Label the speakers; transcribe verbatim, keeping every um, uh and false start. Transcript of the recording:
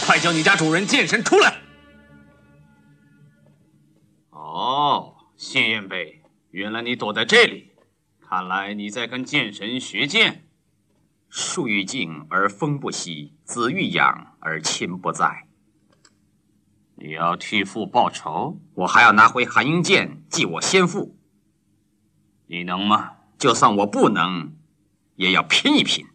Speaker 1: 快叫你家主人剑神出来！
Speaker 2: 哦，谢燕北，原来你躲在这里，看来你在跟剑神学剑。树欲静而风不息，子欲养而亲不在。你要替父报仇，我还要拿回寒英剑祭我先父。你能吗？就算我不能，也要拼一拼。